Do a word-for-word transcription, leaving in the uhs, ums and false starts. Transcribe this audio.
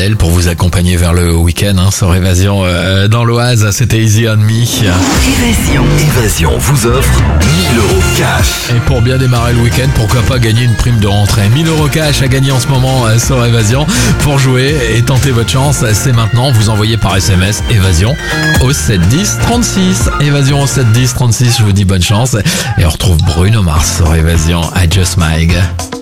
Adèle pour vous accompagner vers le week-end hein, sur Évasion euh, dans l'Oise. C'était Easy on Me. Évasion. Évasion vous offre mille euros cash. Et pour bien démarrer le week-end, pourquoi pas gagner une prime de rentrée. mille euros cash à gagner en ce moment euh, sur Évasion. Pour jouer et tenter votre chance, c'est maintenant. Vous envoyez par S M S Évasion au sept dix trente-six. Évasion au sept dix trente-six. Je vous dis bonne chance. Et on retrouve Bruno Mars sur Évasion. I Just Mig.